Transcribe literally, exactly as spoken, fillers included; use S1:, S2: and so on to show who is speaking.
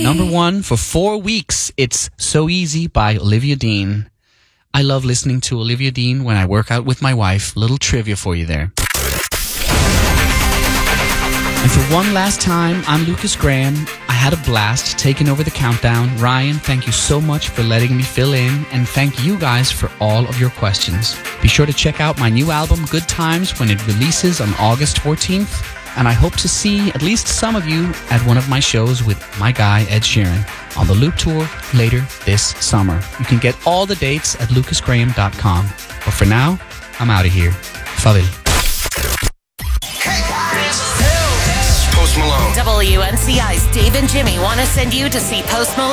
S1: Number one for four weeks, it's So Easy by Olivia Dean. I love listening to Olivia Dean when I work out with my wife. Little trivia for you there. And for one last time, I'm Lucas Graham. I had a blast taking over the countdown. Ryan, thank you so much for letting me fill in, and thank you guys for all of your questions. Be sure to check out my new album, Good Times, when it releases on August fourteenth, and I hope to see at least some of you at one of my shows with my guy, Ed Sheeran, on the Loop Tour later this summer. You can get all the dates at lucas graham dot com. But for now, I'm out of here. Favil.
S2: Post Malone.
S3: W N C I's Dave and Jimmy want to send you to see Post Malone